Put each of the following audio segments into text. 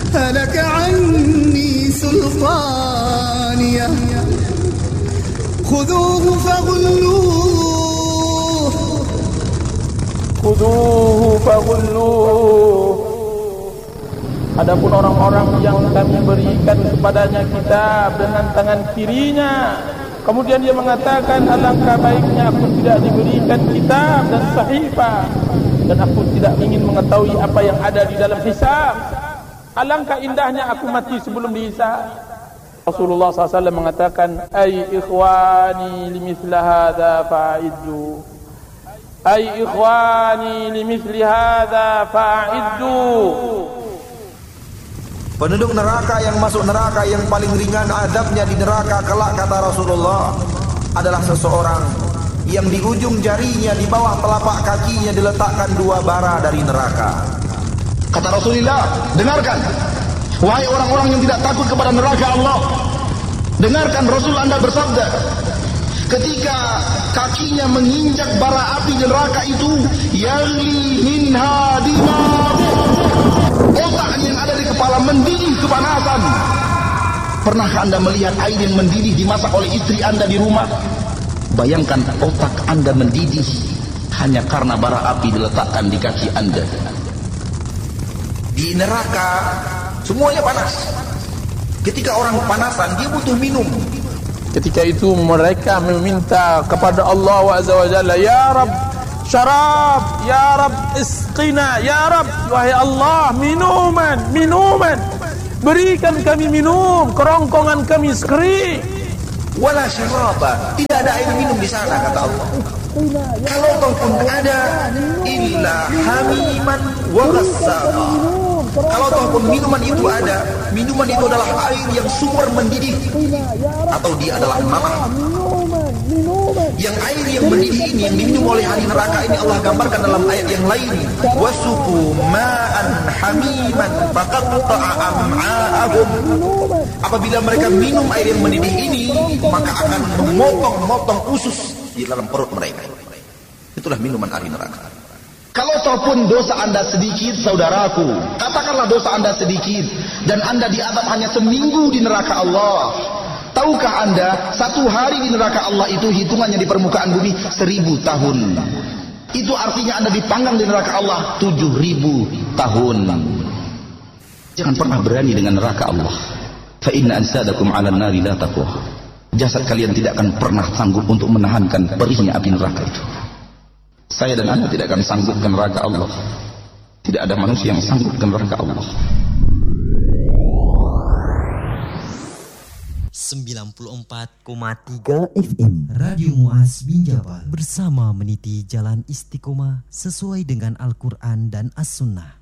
هلك عني سلطانيه خذوه فغلوه Adapun orang-orang yang kami berikan kepadanya kitab dengan tangan kirinya, kemudian dia mengatakan, alangkah baiknya aku tidak diberikan kitab dan sahifah, dan aku tidak ingin mengetahui apa yang ada di dalam hisab. Alangkah indahnya aku mati sebelum dihisab. Rasulullah SAW mengatakan, ay ikhwani limithla hadha fa'iddu, ay ikhwani limithli hadha fa'iddu. Penduduk neraka yang masuk neraka yang paling ringan adabnya di neraka kelak, kata Rasulullah, adalah seseorang yang di ujung jarinya di bawah telapak kakinya diletakkan 2 bara dari neraka. Kata Rasulullah, dengarkan wahai orang-orang yang tidak takut kepada neraka Allah, dengarkan Rasul Anda bersabda, ketika kakinya menginjak bara api neraka itu, yali minha dimar, otak yang ada di kepala mendidih kepanasan. Pernahkah Anda melihat air yang mendidih dimasak oleh istri Anda di rumah? Bayangkan otak Anda mendidih hanya karena bara api diletakkan di kaki Anda. Di neraka semuanya panas. Ketika orang kepanasan, dia butuh minum. Ketika itu mereka meminta kepada Allah Azza wa Jalla, ya Rabb syarab, ya Rabb isqina, ya Rabb, wahai Allah, minuman, berikan kami minum, kerongkongan kami kering. Wala syaraba, tidak ada air minum di sana, kata Allah. Kalau pun ada, illa hamiman wa ghassaba. Kalau pun minuman itu ada, minuman itu adalah air yang super mendidih, atau dia adalah mamah. Yang air yang mendidih ini, yang diminum oleh ahli neraka ini, Allah gambarkan dalam ayat yang lain, wasuqu ma'an hamiman faqatta'a am'a'ahum. Apabila mereka minum air yang mendidih ini, maka akan memotong-motong usus di dalam perut mereka. Itulah minuman ahli neraka. Kalau ataupun dosa Anda sedikit, saudaraku, katakanlah dosa Anda sedikit dan Anda diazab hanya seminggu di neraka Allah. Tahukah Anda, 1 hari di neraka Allah itu hitungannya di permukaan bumi 1000 tahun. Itu artinya Anda dipanggang di neraka Allah 7000 tahun. Jangan pernah berani dengan neraka Allah. Fa inna ansadakum 'alan nari la taqwa. Jasad kalian tidak akan pernah sanggup untuk menahankan perihnya api neraka itu. Saya dan Anda tidak akan sanggup ke neraka Allah. Tidak ada manusia yang sanggup ke neraka Allah. 94,3 FM Radio Muaz bin Jabal bersama meniti jalan istiqomah sesuai dengan Al-Quran dan As-Sunnah.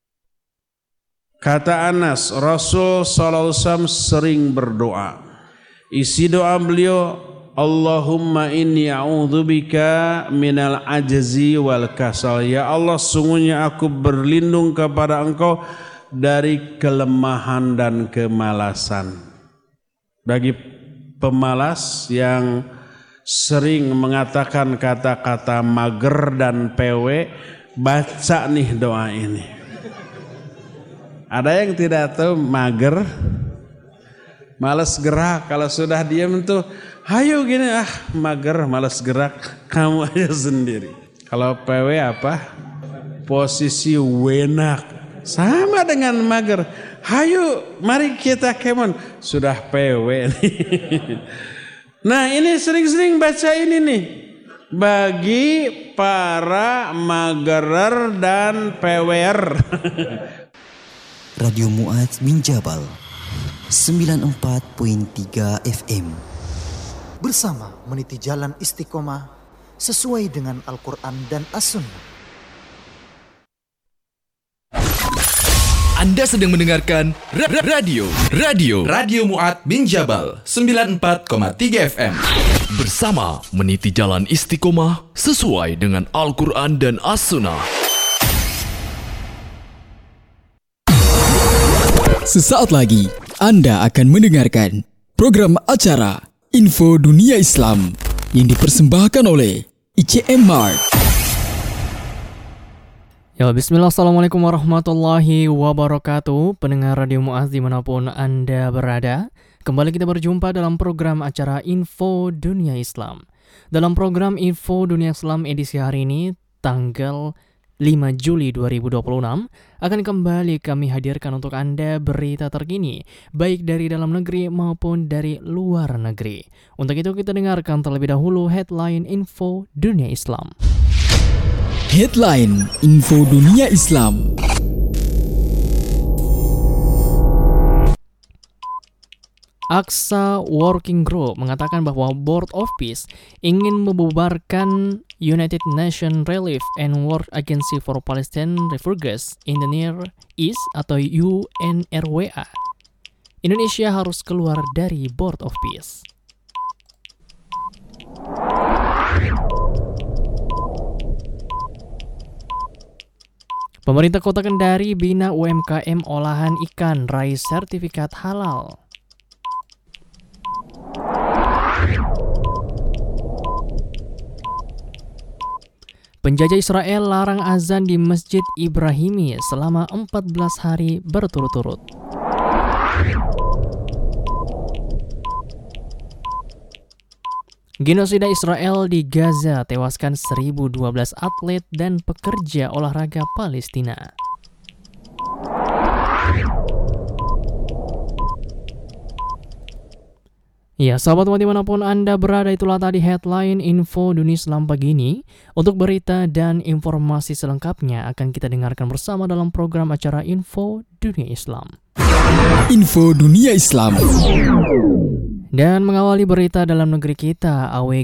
Kata Anas, Rasul SAW sering berdoa. Isi doa beliau, Allahumma inni a'udzubika minal ajzi wal kasal. Ya Allah, sungguhnya aku berlindung kepada Engkau dari kelemahan dan kemalasan. Bagi pemalas yang sering mengatakan kata-kata mager dan pewe, baca nih doa ini. Ada yang tidak tahu mager? Malas gerak. Kalau sudah diam tuh, hayo gini, mager, malas gerak, kamu aja sendiri. Kalau PW apa? Posisi wenak. Sama dengan mager. Hayo, mari kita kemon. Sudah PW nih. Nah, ini sering-sering baca ini nih. Bagi para magerer dan PWR. Radio Muaz bin Jabal 94.3 FM bersama meniti jalan istiqomah sesuai dengan Al-Quran dan As-Sunnah. Anda sedang mendengarkan Radio Muaz bin Jabal 94,3 FM bersama meniti jalan istiqomah sesuai dengan Al-Quran dan As-Sunnah. Sesaat lagi Anda akan mendengarkan program acara Info Dunia Islam yang dipersembahkan oleh ICM Mart. Ya, bismillah, assalamualaikum warahmatullahi wabarakatuh. Pendengar Radio Mu'az dimanapun Anda berada, kembali kita berjumpa dalam program acara Info Dunia Islam. Dalam program Info Dunia Islam edisi hari ini, tanggal 5 Juli 2026, akan kembali kami hadirkan untuk Anda berita terkini, baik dari dalam negeri maupun dari luar negeri. Untuk itu kita dengarkan terlebih dahulu headline Info Dunia Islam. Headline Info Dunia Islam. Aqsa Working Group mengatakan bahwa Board of Peace ingin membubarkan United Nations Relief and Work Agency for Palestine Refugees in the Near East atau UNRWA. Indonesia harus keluar dari Board of Peace. Pemerintah Kota Kendari bina UMKM olahan ikan raih sertifikat halal. Penjajah Israel larang azan di Masjid Ibrahimi selama 14 hari berturut-turut. Genosida Israel di Gaza tewaskan 1012 atlet dan pekerja olahraga Palestina. Ya, sahabat dimanapun Anda berada, itulah tadi headline Info Dunia Islam pagi ini. Untuk berita dan informasi selengkapnya akan kita dengarkan bersama dalam program acara Info Dunia Islam. Info Dunia Islam. Dan mengawali berita dalam negeri kita,